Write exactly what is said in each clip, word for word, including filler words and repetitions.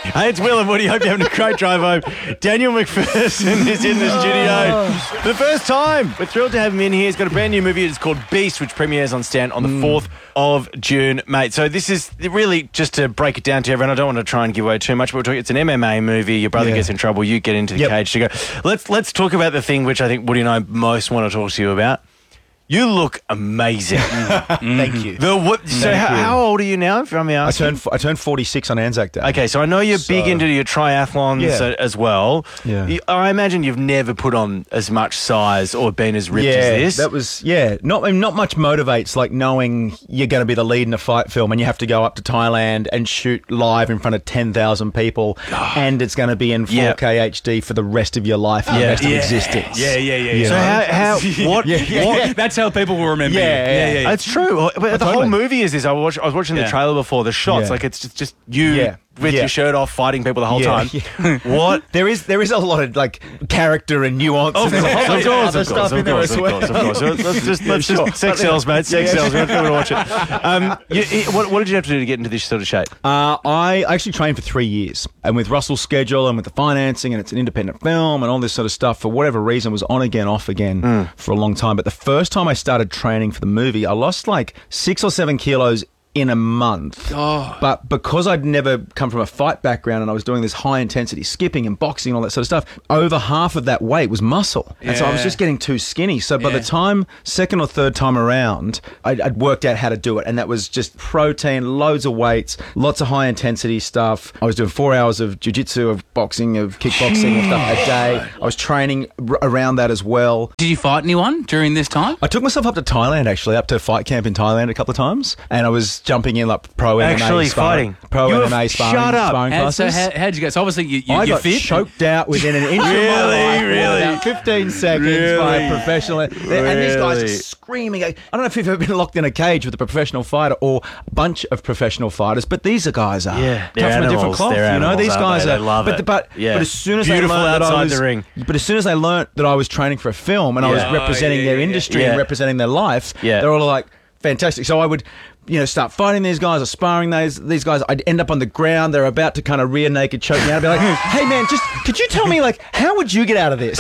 Hey, it's Will and Woody. Hope you're having a great drive home. Daniel McPherson is in the studio for the first time. We're thrilled to have him in here. He's got a brand new movie. It's called Beast, which premieres on Stan on the fourth of June, mate. So this is really, just to break it down to everyone, I don't want to try and give away too much, but we're talking, it's an M M A movie. Your brother Yeah. gets in trouble. You get into the Yep. cage to go. Let's, let's talk about the thing which I think Woody and I most want to talk to you about. You look amazing. Thank you. The what? So Thank how, you. how old are you now, if I'm I asking? turned I turned forty-six on Anzac Day. Okay, so I know you're big So- into your triathlons Yeah. uh, as well. Yeah. You- I imagine you've never put on as much size or been as ripped yeah, as this. that was yeah. Not I mean, not much motivates like knowing you're going to be the lead in a fight film and you have to go up to Thailand and shoot live in front of ten thousand people, and it's going to be in Yeah. four K H D for the rest of your life, and Yeah. the rest Yeah. of existence. Yeah, yeah, yeah. You yeah. so know? how, how what, Yeah, yeah, what yeah. That's how people will remember Yeah, you. yeah, yeah. It's true. But the totally. whole movie is this. I, watch, I was watching the Yeah. trailer before, the shots. Yeah. Like, it's just, just you Yeah. with Yeah. your shirt off fighting people the whole Yeah, time. yeah. What? There is there is a lot of like character and nuance. Of and course, there's a of whole course, other of stuff course, in of there course, as of well. course, of course. So Let's just, let's Sure. just sex sells, mate. Sex sells. We have to watch it. Um, you, you- what, what did you have to do to get into this sort of shape? Uh, I actually trained for three years, and with Russell's schedule and with the financing, and it's an independent film and all this sort of stuff, for whatever reason, was on again, off again for a long time. But the first time I started training for the movie, I lost like six or seven kilos in a month. Oh. But because I'd never come from a fight background and I was doing this high intensity skipping and boxing and all that sort of stuff, over half of that weight was muscle. And so I was Yeah. just getting too skinny. So by Yeah. the time, second or third time around, I'd, I'd worked out how to do it. And that was just protein, loads of weights, lots of high intensity stuff. I was doing four hours of jiu-jitsu, of boxing, of kickboxing and stuff a day. I was training r- around that as well. Did you fight anyone during this time? I took myself up to Thailand, actually, up to fight camp in Thailand a couple of times. And I was jumping in like pro M M A Actually sparring, fighting? pro You M M A have- sparring, shut up. sparring How, so classes. how, how'd you go? So obviously you, you, I you're got fit. choked out within an inch of my Really? life. Really? About fifteen seconds by a professional. And these guys are Really? screaming. I don't know if you've ever been locked in a cage with a professional fighter or a bunch of professional fighters, but these are guys are Yeah, cut they're from a different animals. cloth. They're you know, animals, these aren't guys they? are. They love but, it. But, Yeah. but as soon as Beautiful they learned that I outside was, the ring. but as soon as they learnt that I was training for a film and I was Yeah. representing Oh, yeah, their yeah, industry yeah. and representing their life, Yeah. they're all like, fantastic. So I would, you know, start fighting these guys or sparring these these guys. I'd end up on the ground. They're about to kind of rear naked choke me out. I'd be like, hey man, just could you tell me like how would you get out of this?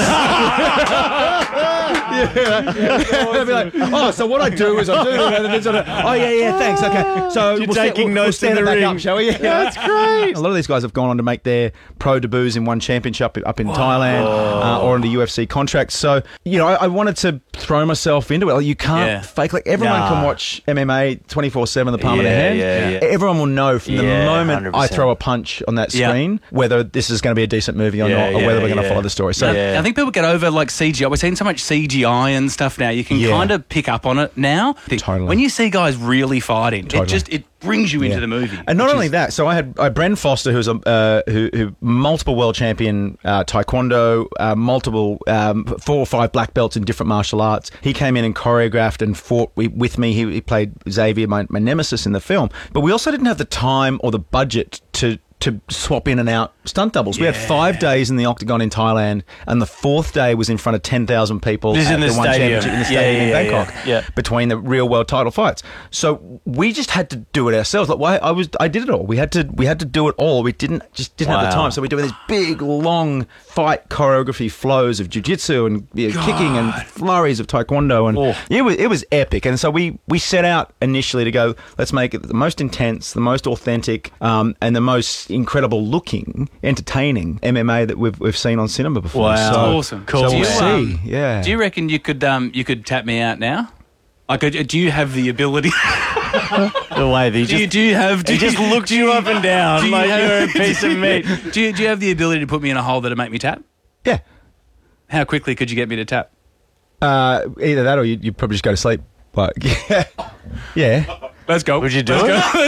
Yeah. I'd be like, oh, so what I do is I do this. Oh yeah, yeah, thanks. Okay, so You're we'll taking stand, we'll, notes we'll stand in it the back ring. up, shall we? Yeah, That's great. A lot of these guys have gone on to make their pro debuts in one championship up in Thailand uh, or into U F C contracts. So, you know, I, I wanted to throw myself into it. Like, you can't Yeah. fake. Like, everyone Nah. can watch M M A twenty-four seven, the palm of Yeah, their hand. yeah, yeah. Everyone will know from the Yeah, moment one hundred I percent. throw a punch on that Yeah. screen whether this is going to be a decent movie or Yeah, not, or yeah, whether we're going to yeah. follow the story. So, Yeah. I think people get over like C G I. We're seeing so much C G I and stuff now. You can Yeah. kind of pick up on it now. Totally. When you see guys really fighting, Totally. it just it brings you into Yeah. the movie. And not which only is- that, so I had uh, Bren Foster, who's a uh, who, who multiple world champion uh, taekwondo, uh, multiple um, four or five black belts in different martial arts. He came in and choreographed and fought wi- with me. He, he played Xavier, my, my nemesis in the film. But we also didn't have the time or the budget to to swap in and out stunt doubles. We had five days in the Octagon in Thailand, and the fourth day was in front of ten thousand people This is at in the One stadium. Championship in the Yeah, stadium yeah, in yeah, Bangkok yeah. Yeah. between the real world title fights. So we just had to do it ourselves. Like, why I was, I did it all. We had to, we had to do it all. We didn't just didn't have the Wow. time. So we're doing these big, long fight choreography flows of jiu-jitsu and you know, kicking and flurries of taekwondo, and Oh. it was it was epic. And so we we set out initially to go, let's make it the most intense, the most authentic, um, and the most incredible looking, entertaining M M A that we've we've seen on cinema before. Wow. So, Awesome. Cool. So Do we'll you, see. um, yeah. Do you reckon you could um you could tap me out now? Like, uh, do you have the ability? The way they do, you, just, do you have? Do he just you, looked you up and do down you like have- you're a piece of meat. Do you, do you have the ability to put me in a hole that'd make me tap? Yeah. How quickly could you get me to tap? Uh, either that or you you probably just go to sleep. Like, yeah. Yeah. Let's go. Would you do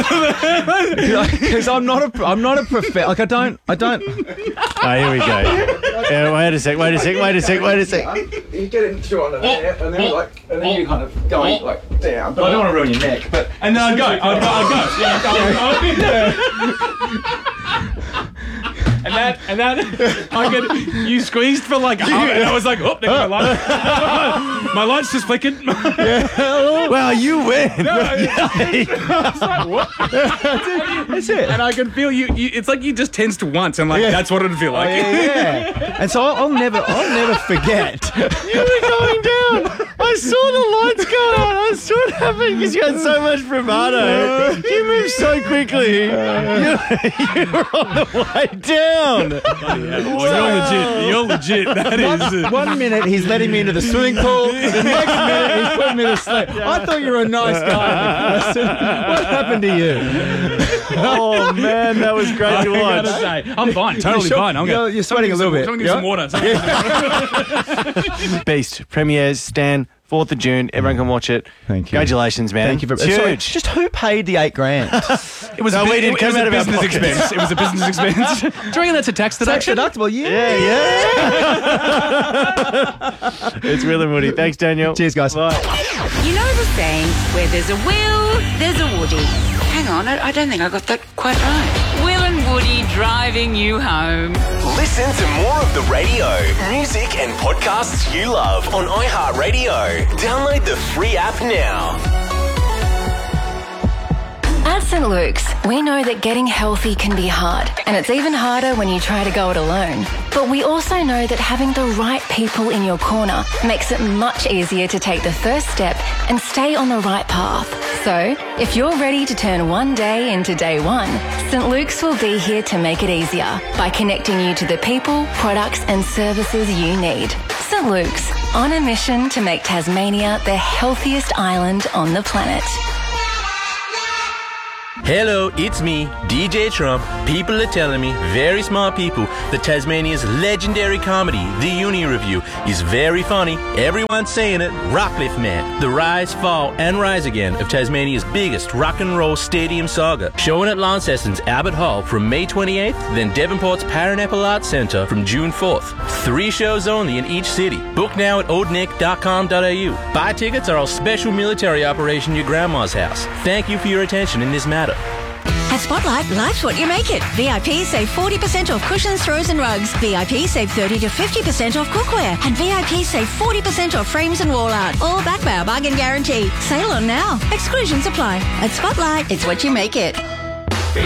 it? Because I'm not a, I'm not a prof. Like I don't, I don't. Oh, here we go. Yeah, wait a sec, wait a sec, wait a sec, wait a sec. You get it through under there, and then like, and then you kind of going like down. But I don't want to ruin your neck. But And then I'd go. I'd go. I'd go. Yeah, I'd go. And that, and that, I could, you squeezed for like, half, and I was like, oh, there goes my light. My light's just flicking. Wow, you win. I was like, what? That's it. And I can feel you, you. It's like you just tensed once, and like Yeah. that's what it'd feel like. Oh, yeah, yeah. And so I'll, I'll never, I'll never forget. You were going down. I saw the lights go on. I saw it happen because you had so much bravado. You moved so quickly. You, you were on the way down. Well, you're legit. You're legit. That is. uh, One minute he's letting me into the swimming pool, the next minute he's putting me to sleep. I thought you were a nice guy. I said, what happened to you? Oh man, that was great I to watch. gotta say, I'm fine. Totally You're, fine. I'm you're, gonna, you're sweating a little bit. Someone give some water. Someone give some water. Beast premieres Stan fourth of June. Everyone can watch it. Thank you. Congratulations, man. Thank you for It's sorry, huge. Just who paid the eight grand? It was No, a, we bu- didn't it come was out a of our business pockets. expense. It was a business expense. Do you reckon that's a tax Tax deduction? deductible, yeah. Yeah, yeah. It's Will and Woody. Thanks, Daniel. Cheers, guys. Bye. You know the saying, where there's a Will, there's a Woody. Hang on, I, I don't think I got that quite right. Will and Woody driving you home. Listen to more of the radio, music, and podcasts you love on iHeartRadio. Download the free app now. At Saint Luke's, we know that getting healthy can be hard, and it's even harder when you try to go it alone. But we also know that having the right people in your corner makes it much easier to take the first step and stay on the right path. So, if you're ready to turn one day into day one, Saint Luke's will be here to make it easier by connecting you to the people, products and services you need. Saint Luke's, on a mission to make Tasmania the healthiest island on the planet. Hello, it's me, D J Trump. People are telling me, very smart people, that Tasmania's legendary comedy, The Uni Review, is very funny. Everyone's saying it. Rockcliffe Man, the rise, fall, and rise again of Tasmania's biggest rock and roll stadium saga. Showing at Launceston's Abbott Hall from May twenty-eighth, then Devonport's Paranapple Arts Centre from June fourth. Three shows only in each city. Book now at old nick dot com dot a u. Buy tickets or our special military operation your grandma's house. Thank you for your attention in this matter. At Spotlight, life's what you make it. V I P save forty percent off cushions, throws and rugs. V I P save thirty to fifty percent off cookware. And V I P save forty percent off frames and wall art. All backed by our bargain guarantee. Sale on now. Exclusions apply. At Spotlight, it's what you make it.